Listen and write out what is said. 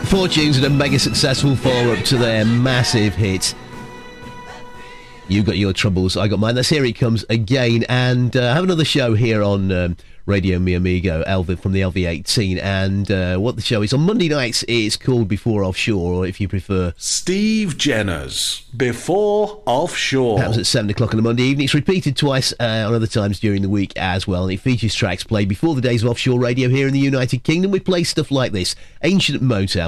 Four tunes and a mega successful follow-up to their massive hit. You got your troubles, I got mine. That's Here It Comes Again. And I have another show here on Radio Mi Amigo, Elva from the LV18. And what the show is on Monday nights is called Before Offshore, or if you prefer, Steve Jenner's Before Offshore. That was at 7 o'clock on a Monday evening. It's repeated twice on other times during the week as well. And it features tracks played before the days of offshore radio here in the United Kingdom. We play stuff like this: Ancient Motown,